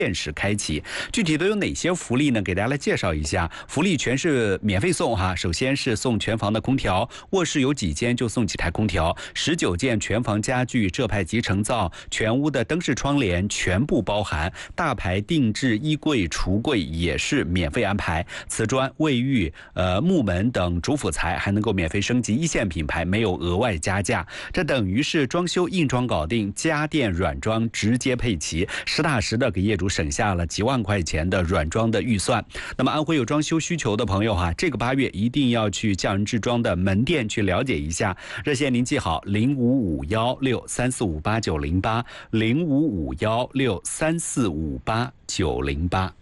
限时开启，具体都有哪些福利呢？给大家来介绍一下，福利全是免费送哈。首先是送全房的空调，卧室有几间就送几台空调，19件全房家具浙派集成灶，全屋的灯饰窗帘全部包含，大牌定制衣柜、橱柜也是免费安排，瓷砖、卫浴、木门等主辅材还能够免费升级，一线品牌没有额外加价，这等于是装修硬装搞定，家电软装直接配齐，实打实的给业主省下了几万块钱的软装的预算。那么安徽有装修需求的朋友哈，这个8月一定要去匠人制装的门店去了解一下。热线您记好055163458908，055163458908。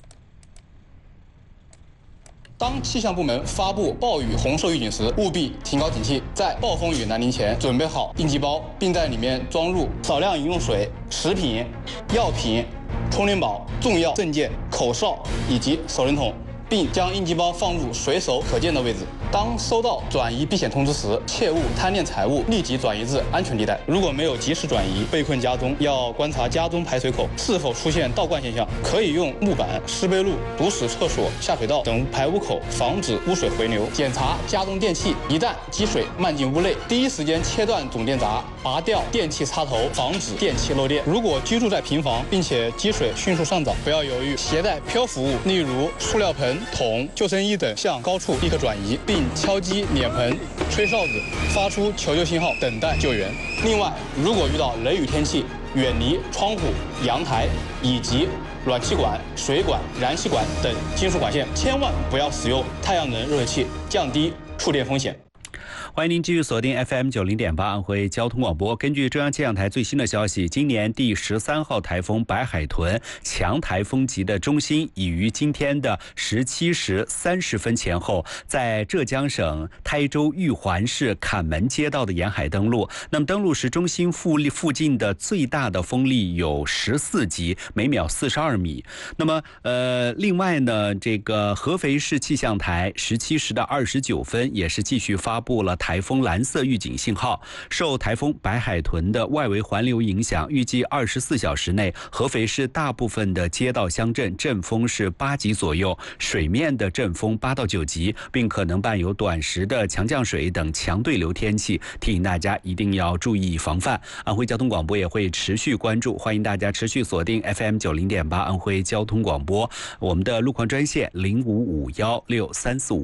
当气象部门发布暴雨红色预警时，务必提高警惕，在暴风雨来临前准备好应急包，并在里面装入少量饮用水、食品、药品、充电宝、重要证件、口哨以及手电筒，并将应急包放入随手可见的位置。当收到转移避险通知时，切勿贪恋财物，立即转移至安全地带。如果没有及时转移，被困家中，要观察家中排水口是否出现倒灌现象，可以用木板、石碑路堵死厕所、下水道等排污口，防止污水回流。检查家中电器，一旦积水漫进屋内，第一时间切断总电闸，拔掉电器插头，防止电器漏电。如果居住在平房，并且积水迅速上涨，不要犹豫，携带漂浮物，例如塑料盆、桶、救生衣等，向高处立刻转移，并敲击脸盆、吹哨子，发出求救信号，等待救援。另外，如果遇到雷雨天气，远离窗户、阳台以及暖气管、水管、燃气管等金属管线，千万不要使用太阳能热水器，降低触电风险。 欢迎您继续锁定 FM90.8安徽交通广播。根据中央气象台最新的消息，今年第13号台风白海豚强台风级的中心已于今天的17时30分前后，在浙江省台州玉环市坎门街道的沿海登陆。那么登陆时，中心附近的最大的风力有14级，每秒42米。那么另外呢，这个合肥市气象台17时29分也是继续发布了台风蓝色预警信号。受台风白海豚的外围环流影响，预计24小时内，合肥市大部分的街道乡镇阵风是8级左右，水面的阵风8到9级，并可能伴有短时的强降水等强对流天气，提醒大家一定要注意防范。安徽交通广播也会持续关注，欢迎大家持续锁定 FM90.8安徽交通广播。我们的路况专线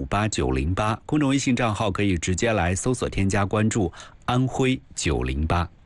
055163458908，公众微信账号可以直接来搜索添加关注安徽908。